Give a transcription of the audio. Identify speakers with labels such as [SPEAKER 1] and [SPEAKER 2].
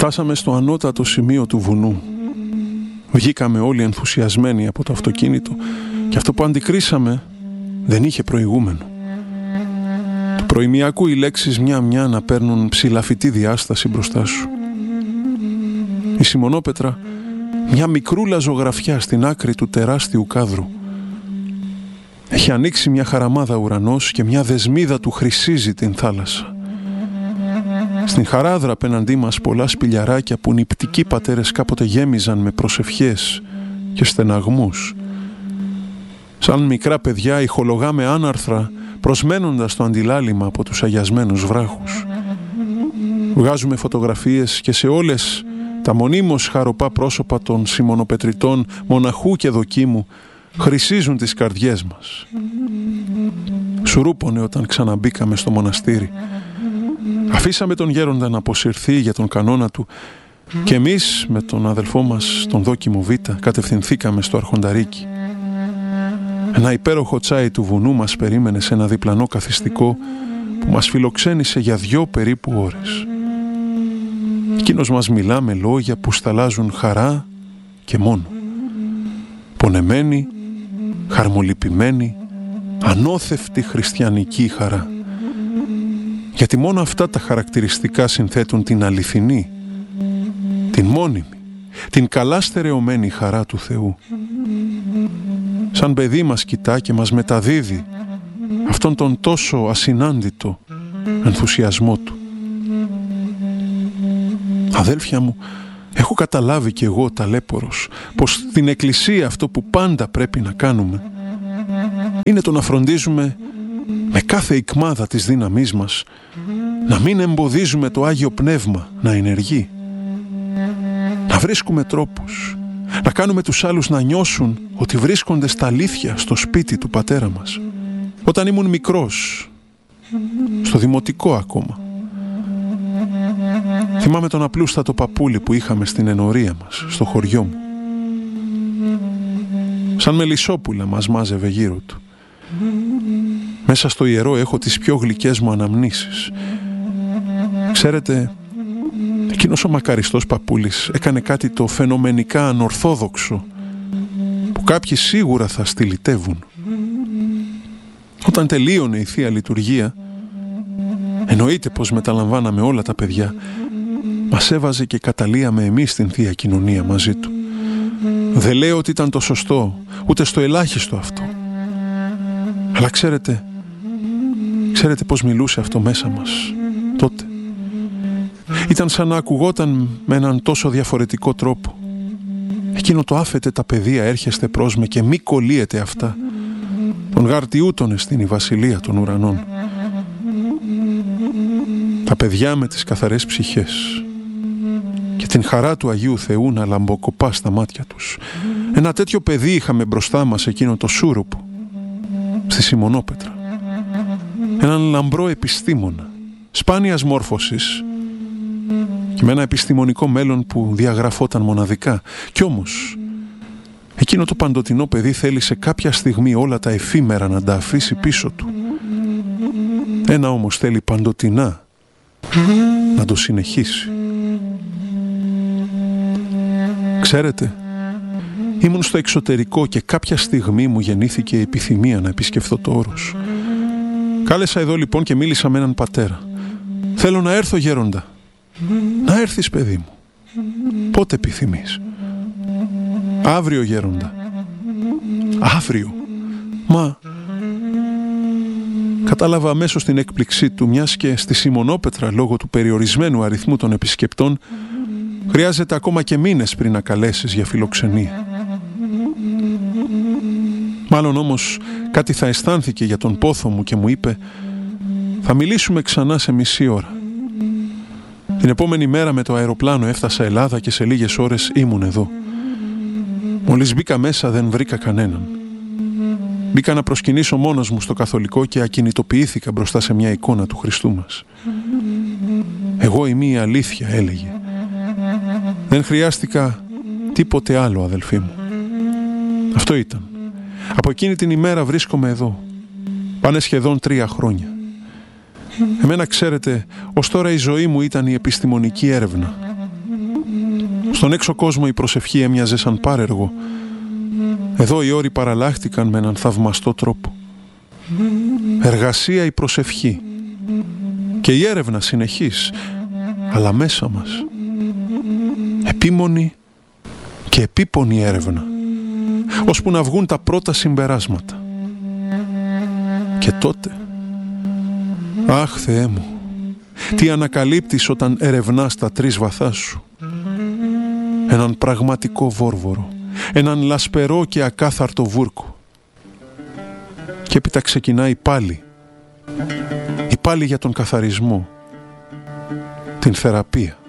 [SPEAKER 1] Φτάσαμε στο ανώτατο σημείο του βουνού. Βγήκαμε όλοι ενθουσιασμένοι από το αυτοκίνητο και αυτό που αντικρίσαμε δεν είχε προηγούμενο. Του προημιακού οι λέξεις μια-μια να παίρνουν ψηλαφιτή διάσταση μπροστά σου. Η Σιμονόπετρα, μια μικρούλα ζωγραφιά στην άκρη του τεράστιου κάδρου. Έχει ανοίξει μια χαραμάδα ουρανός και μια δεσμίδα του χρυσίζει την θάλασσα. Στην χαράδρα απέναντί μας πολλά σπηλιαράκια που νηπτικοί πατέρες κάποτε γέμιζαν με προσευχές και στεναγμούς. Σαν μικρά παιδιά ηχολογάμε άναρθρα προσμένοντας το αντιλάλημα από τους αγιασμένους βράχους. Βγάζουμε φωτογραφίες και σε όλες τα μονίμως χαροπά πρόσωπα των Σιμωνοπετριτών μοναχού και δοκίμου χρυσίζουν τις καρδιές μας. Σουρούπωνε όταν ξαναμπήκαμε στο μοναστήρι. Αφήσαμε τον γέροντα να αποσυρθεί για τον κανόνα του και εμείς με τον αδελφό μας, τον Δόκιμο Β, κατευθυνθήκαμε στο Αρχονταρίκι. Ένα υπέροχο τσάι του βουνού μας περίμενε σε ένα διπλανό καθιστικό που μας φιλοξένησε για 2 περίπου ώρες. Εκείνος μας μιλά με λόγια που σταλάζουν χαρά και μόνο. Πονεμένη, χαρμολυπημένη, ανώθευτη χριστιανική χαρά. Γιατί μόνο αυτά τα χαρακτηριστικά συνθέτουν την αληθινή, την μόνιμη, την καλά στερεωμένη χαρά του Θεού. Σαν παιδί μας κοιτά και μας μεταδίδει αυτόν τον τόσο ασυνάντητο ενθουσιασμό του. Αδέλφια μου, έχω καταλάβει κι εγώ ταλέπορος πως στην Εκκλησία αυτό που πάντα πρέπει να κάνουμε είναι το να φροντίζουμε με κάθε ικμάδα της δύναμής μας να μην εμποδίζουμε το Άγιο Πνεύμα να ενεργεί. Να βρίσκουμε τρόπους, να κάνουμε τους άλλους να νιώσουν ότι βρίσκονται στα αλήθεια στο σπίτι του πατέρα μας. Όταν ήμουν μικρός, στο δημοτικό ακόμα, θυμάμαι τον απλούστατο παππούλη που είχαμε στην ενορία μας, στο χωριό μου. Σαν μελισσόπουλα μας μάζευε γύρω του. Μέσα στο ιερό έχω τις πιο γλυκές μου αναμνήσεις. Ξέρετε, εκείνος ο μακαριστός παππούλης έκανε κάτι το φαινομενικά ανορθόδοξο που κάποιοι σίγουρα θα στυλιτεύουν. Όταν τελείωνε η Θεία Λειτουργία, εννοείται πως μεταλαμβάναμε όλα τα παιδιά, μας έβαζε και καταλύαμε εμείς στην Θεία Κοινωνία μαζί του. Δεν λέω ότι ήταν το σωστό, ούτε στο ελάχιστο αυτό. Αλλά ξέρετε πως μιλούσε αυτό μέσα μας τότε. Ήταν σαν να ακουγόταν με έναν τόσο διαφορετικό τρόπο. Εκείνο το άφετε τα παιδεία έρχεστε προς με και μη κολλείετε αυτά. Τον γαρτιούτονε στην η βασιλεία των ουρανών. Τα παιδιά με τις καθαρές ψυχές και την χαρά του Αγίου Θεού να λαμποκοπά στα μάτια τους. Ένα τέτοιο παιδί είχαμε μπροστά μας εκείνο το σούρουπο στη Σιμονόπετρα. Έναν λαμπρό επιστήμονα σπάνιας μόρφωσης και με ένα επιστημονικό μέλλον που διαγραφόταν μοναδικά. Κι όμως εκείνο το παντοτινό παιδί θέλησε κάποια στιγμή όλα τα εφήμερα να τα αφήσει πίσω του. Ένα όμως θέλει παντοτινά να το συνεχίσει. Ξέρετε, ήμουν στο εξωτερικό και κάποια στιγμή μου γεννήθηκε η επιθυμία να επισκεφθώ το Όρος. Κάλεσα εδώ λοιπόν και μίλησα με έναν πατέρα. Θέλω να έρθω, γέροντα. Να έρθεις, παιδί μου. Πότε επιθυμείς? Αύριο, γέροντα. Αύριο? Μα... Κατάλαβα αμέσως την έκπληξή του, μιας και στη Σιμονόπετρα λόγω του περιορισμένου αριθμού των επισκεπτών χρειάζεται ακόμα και μήνες πριν να καλέσεις για φιλοξενία. Μάλλον όμως κάτι θα αισθάνθηκε για τον πόθο μου και μου είπε «Θα μιλήσουμε ξανά σε μισή ώρα». Την επόμενη μέρα με το αεροπλάνο έφτασα Ελλάδα και σε λίγες ώρες ήμουν εδώ. Μόλις μπήκα μέσα δεν βρήκα κανέναν. Μπήκα να προσκυνήσω μόνος μου στο καθολικό και ακινητοποιήθηκα μπροστά σε μια εικόνα του Χριστού μας. «Εγώ είμαι η αλήθεια», έλεγε. Δεν χρειάστηκα τίποτε άλλο, αδελφοί μου. Αυτό ήταν. Από εκείνη την ημέρα βρίσκομαι εδώ. Πάνε σχεδόν 3 χρόνια. Εμένα, ξέρετε, ως τώρα η ζωή μου ήταν η επιστημονική έρευνα. Στον έξω κόσμο η προσευχή έμοιαζε σαν πάρεργο. Εδώ οι όροι παραλλάχτηκαν με έναν θαυμαστό τρόπο. Εργασία η προσευχή και η έρευνα συνεχής, αλλά μέσα μας. Επίμονη και επίπονη έρευνα, ώσπου να βγουν τα πρώτα συμπεράσματα. Και τότε, αχ Θεέ μου, τι ανακαλύπτεις όταν ερευνάς τα 3 βαθά σου. Έναν πραγματικό βόρβορο, έναν λασπερό και ακάθαρτο βούρκο. Και έπειτα ξεκινάει πάλι για τον καθαρισμό, την θεραπεία.